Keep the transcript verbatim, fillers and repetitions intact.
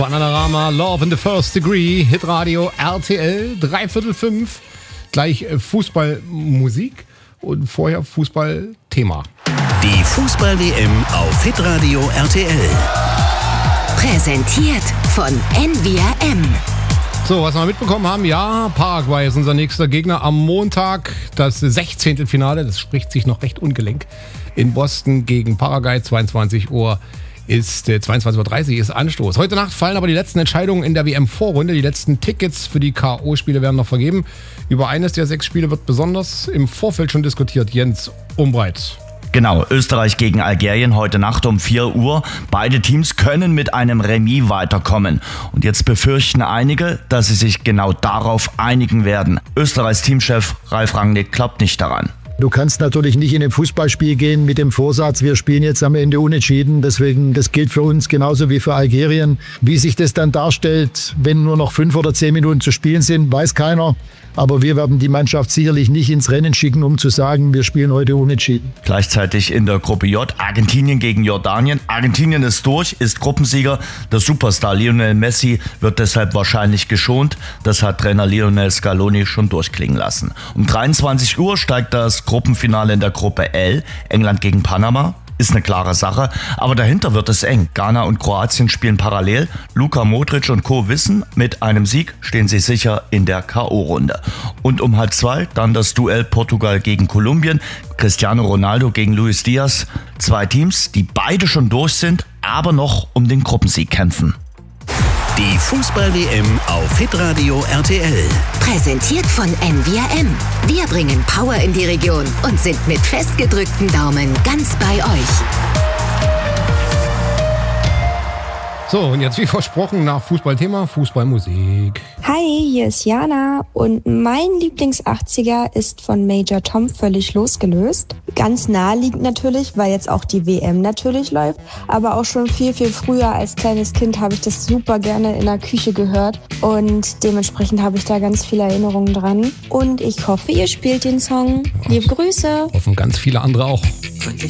Bananarama, Love in the First Degree, Hitradio R T L, dreiviertel fünf, gleich Fußballmusik und vorher Fußballthema. Die Fußball-W M auf Hitradio R T L. Präsentiert von N V R M. So, was wir mitbekommen haben, ja, Paraguay ist unser nächster Gegner am Montag, das sechzehnte Finale, das spricht sich noch recht ungelenk, in Boston gegen Paraguay, zweiundzwanzig Uhr ist äh, zweiundzwanzig Uhr dreißig ist Anstoß. Heute Nacht fallen aber die letzten Entscheidungen in der W M-Vorrunde. Die letzten Tickets für die K O-Spiele werden noch vergeben. Über eines der sechs Spiele wird besonders im Vorfeld schon diskutiert. Jens Umbreit. Genau, Österreich gegen Algerien heute Nacht um vier Uhr. Beide Teams können mit einem Remis weiterkommen. Und jetzt befürchten einige, dass sie sich genau darauf einigen werden. Österreichs Teamchef Ralf Rangnick glaubt nicht daran. Du kannst natürlich nicht in ein Fußballspiel gehen mit dem Vorsatz, wir spielen jetzt am Ende unentschieden. Deswegen, das gilt für uns genauso wie für Algerien. Wie sich das dann darstellt, wenn nur noch fünf oder zehn Minuten zu spielen sind, weiß keiner. Aber wir werden die Mannschaft sicherlich nicht ins Rennen schicken, um zu sagen, wir spielen heute unentschieden. Gleichzeitig in der Gruppe J Argentinien gegen Jordanien. Argentinien ist durch, ist Gruppensieger. Der Superstar Lionel Messi wird deshalb wahrscheinlich geschont. Das hat Trainer Lionel Scaloni schon durchklingen lassen. Um dreiundzwanzig Uhr steigt das Gruppenfinale in der Gruppe L. England gegen Panama. Ist eine klare Sache, aber dahinter wird es eng. Ghana und Kroatien spielen parallel. Luka Modric und Co. wissen, mit einem Sieg stehen sie sicher in der K O-Runde. Und um halb zwei dann das Duell Portugal gegen Kolumbien. Cristiano Ronaldo gegen Luis Diaz. Zwei Teams, die beide schon durch sind, aber noch um den Gruppensieg kämpfen. Die Fußball-W M auf Hitradio R T L. Präsentiert von N V R M. Wir bringen Power in die Region und sind mit festgedrückten Daumen ganz bei euch. So, und jetzt wie versprochen nach Fußballthema, Fußballmusik. Hi, hier ist Jana und mein Lieblings-achtziger ist von Major Tom völlig losgelöst. Ganz naheliegend natürlich, weil jetzt auch die W M natürlich läuft, aber auch schon viel, viel früher als kleines Kind habe ich das super gerne in der Küche gehört und dementsprechend habe ich da ganz viele Erinnerungen dran. Und ich hoffe, ihr spielt den Song. Liebe Grüße. Hoffen ganz viele andere auch. Freundlich